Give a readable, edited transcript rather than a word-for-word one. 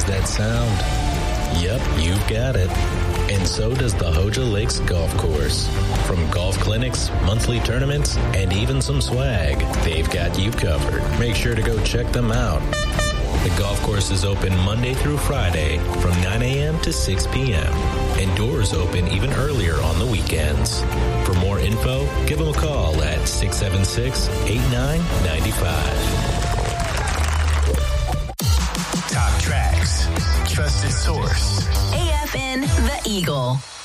that sound? Yep, you've got it. And so does the Hoja Lakes Golf Course. From golf clinics, monthly tournaments, and even some swag, they've got you covered. Make sure to go check them out. The golf course is open Monday through Friday from 9 a.m. to 6 p.m. and doors open even earlier on the weekends. For more info, give them a call at 676-8995. Top tracks, trusted source. AFN The Eagle.